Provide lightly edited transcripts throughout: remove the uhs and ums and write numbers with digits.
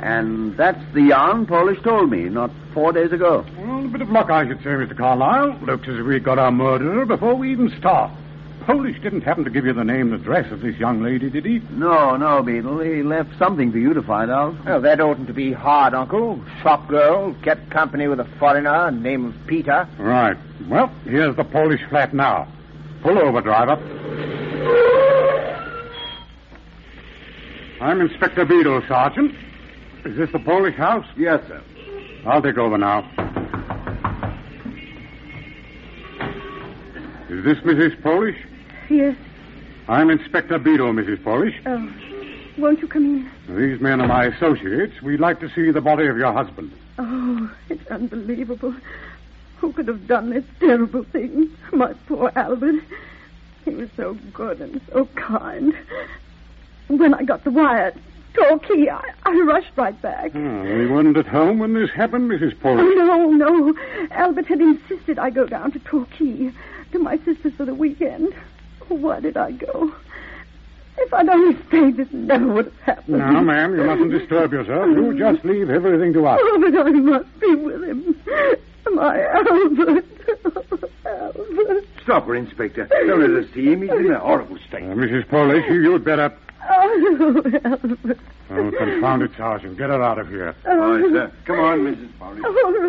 And that's the yarn Polish told me not 4 days ago. Well, a bit of luck, I should say, Mr. Carlyle. Looks as if we got our murderer before we even start. Polish didn't happen to give you the name and address of this young lady, did he? No, Beetle. He left something for you to find out. Well, that oughtn't to be hard, Uncle. Shop girl, kept company with a foreigner, name of Peter. Right. Well, here's the Polish flat now. Pull over, driver. I'm Inspector Beadle, Sergeant. Is this the Polish house? Yes, sir. I'll take over now. Is this Mrs. Polish? Yes. I'm Inspector Beadle, Mrs. Polish. Oh, won't you come in? These men are my associates. We'd like to see the body of your husband. Oh, it's unbelievable. Who could have done this terrible thing? My poor Albert. He was so good and so kind. When I got the wire, Torquay, I rushed right back. Oh, he wasn't at home when this happened, Mrs. Polish? No. Albert had insisted I go down to Torquay, to my sister's for the weekend. Why did I go? If I'd only stayed, this never would have happened. Now, ma'am, you mustn't disturb yourself. You just leave everything to us. Oh, but I must be with him. My Albert. Albert. Stop her, Inspector. Don't let us see him. He's in a horrible state. Mrs. Polish, you'd better... Oh, Albert. Oh, confound it, Sergeant. Get her out of here. All right, sir. Come on, Mrs. Polish.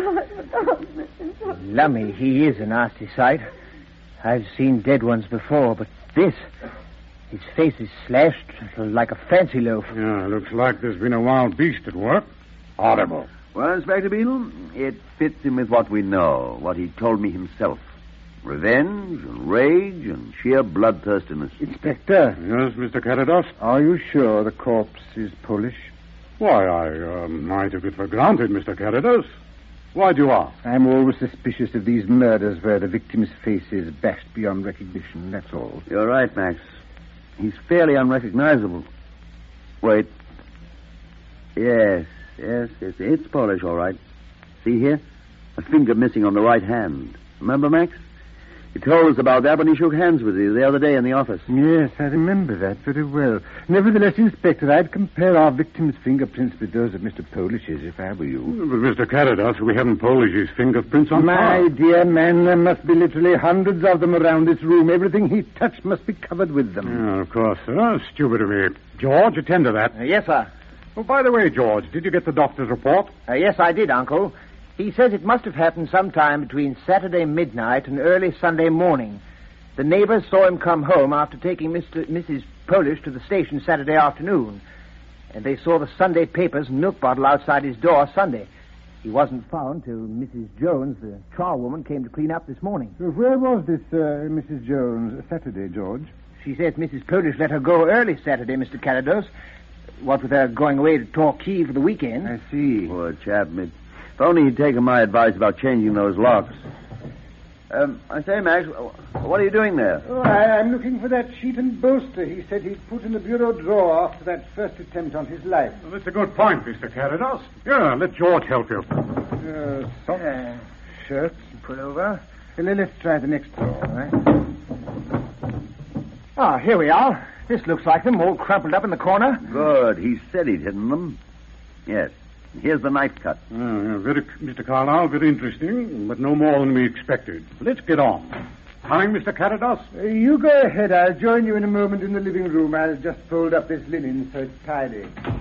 All right. Lummy, he is a nasty sight. I've seen dead ones before, but this... His face is slashed like a fancy loaf. Yeah, looks like there's been a wild beast at work. Horrible. Well, Inspector Beadle, it fits in with what we know, what he told me himself. Revenge and rage and sheer bloodthirstiness. Inspector. Yes, Mr. Carados? Are you sure the corpse is Polish? Why, I took it for granted, Mr. Carados. Why do you ask? I'm always suspicious of these murders where the victim's face is bashed beyond recognition, that's all. You're right, Max. He's fairly unrecognizable. Wait. Yes. It's Polish, all right. See here? A finger missing on the right hand. Remember, Max? He told us about that when he shook hands with you the other day in the office. Yes, I remember that very well. Nevertheless, Inspector, I'd compare our victim's fingerprints with those of Mr. Polish's if I were you. But, Mr. Carados, we haven't Polish's fingerprints on My file. dear man, there must be literally hundreds of them around this room. Everything he touched must be covered with them. Yeah, of course, sir. Stupid of me. George, attend to that. Yes, sir. Oh, by the way, George, did you get the doctor's report? Yes, I did, Uncle. He says it must have happened sometime between Saturday midnight and early Sunday morning. The neighbors saw him come home after taking Mrs. Polish to the station Saturday afternoon. And they saw the Sunday papers and milk bottle outside his door Sunday. He wasn't found till Mrs. Jones, the charwoman, came to clean up this morning. Where was this Mrs. Jones Saturday, George? She says Mrs. Polish let her go early Saturday, Mr. Carados. What with her going away to Torquay for the weekend. I see. Poor chap. If only he'd taken my advice about changing those locks. I say, Max, what are you doing there? Oh, I'm looking for that sheet and bolster he said he'd put in the bureau drawer after that first attempt on his life. Well, that's a good point, Mr. Carados. Yeah, let George help you. Socks, shirts, put over. Let's try the next drawer, all right? Ah, here we are. This looks like them, all crumpled up in the corner. Good. He said he'd hidden them. Yes. Here's the knife cut. Mr. Carlyle, very interesting, but no more than we expected. Let's get on. Coming, Mr. Carados? You go ahead. I'll join you in a moment in the living room. I'll just fold up this linen so it's tidy. Can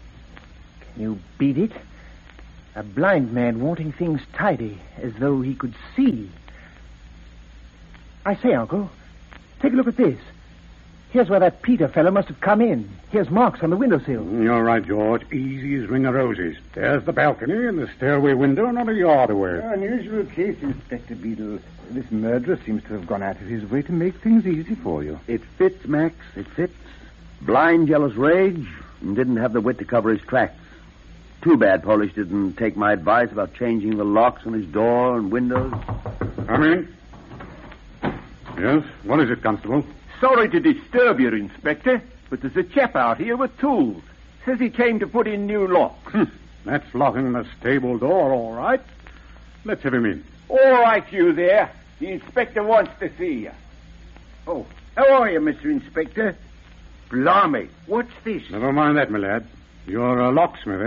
you beat it? A blind man wanting things tidy, as though he could see. I say, Uncle, take a look at this. Here's where that Peter fellow must have come in. Here's marks on the windowsill. You're right, George. Easy as ring of roses. There's the balcony and the stairway window not a yard away. Unusual case, Inspector Beadle. This murderer seems to have gone out of his way to make things easy for you. It fits, Max. It fits. Blind, jealous rage, and didn't have the wit to cover his tracks. Too bad Polish didn't take my advice about changing the locks on his door and windows. Come in. Yes? What is it, Constable? Sorry to disturb you, Inspector, but there's a chap out here with tools. Says he came to put in new locks. That's locking the stable door, all right. Let's have him in. All right, you there. The inspector wants to see you. Oh, how are you, Mr. Inspector? Blimey, what's this? Never mind that, my lad. You're a locksmith, eh?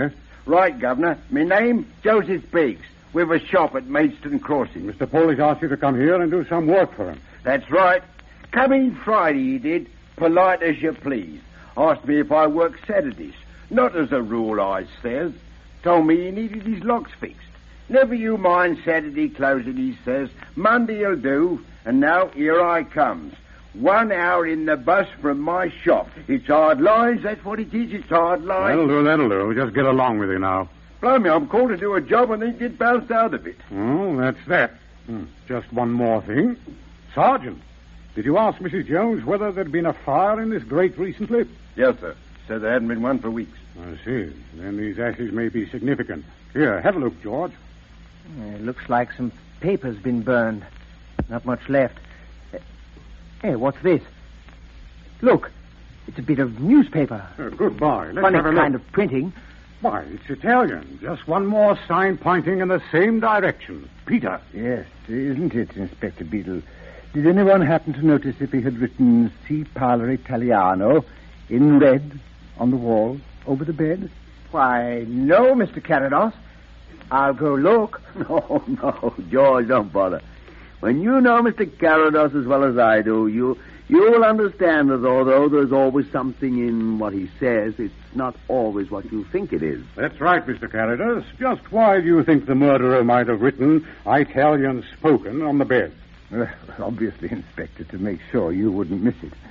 Right, Governor. My name, Joseph Biggs. We've a shop at Maidstone Crossing. Mr. Polish asked you to come here and do some work for him. That's right. Coming Friday, he did, polite as you please. Asked me if I work Saturdays. Not as a rule, I says. Told me he needed his locks fixed. Never you mind Saturday closing, he says. Monday'll do. And now here I comes. 1 hour in the bus from my shop. It's hard lines, that's what it is. It's hard lines. That'll do. Just get along with you now. Blimey, I'm called to do a job and then get bounced out of it. Oh, that's that. Just one more thing. Sergeant, did you ask Mrs. Jones whether there'd been a fire in this grate recently? Yes, sir. Said there hadn't been one for weeks. I see. Then these ashes may be significant. Here, have a look, George. It looks like some paper's been burned. Not much left. Hey, what's this? Look, it's a bit of newspaper. Goodbye. Let's Funny have a look. kind of printing. Why, it's Italian. Just one more sign pointing in the same direction. Peter. Yes, isn't it, Inspector Beadle? Did anyone happen to notice if he had written Si Parla Italiano in red on the wall over the bed? Why, no, Mr. Carados. I'll go look. No, George, don't bother. When you know Mr. Carados as well as I do, you'll understand that although there's always something in what he says, it's not always what you think it is. That's right, Mr. Carados. Just why do you think the murderer might have written Italian spoken on the bed? Obviously, Inspector, to make sure you wouldn't miss it.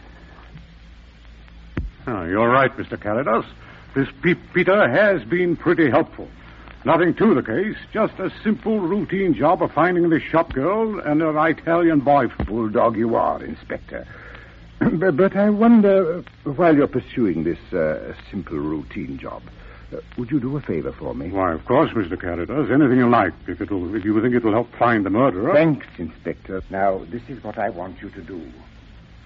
Oh, you're right, Mr. Carados. This Peter has been pretty helpful. Nothing to the case, just a simple routine job of finding the shop girl and her Italian boyfriend. Bulldog you are, Inspector. But I wonder, while you're pursuing this simple routine job, would you do a favor for me? Why, of course, Mr. Carados. Anything you like, if you think it'll help find the murderer. Thanks, Inspector. Now, this is what I want you to do.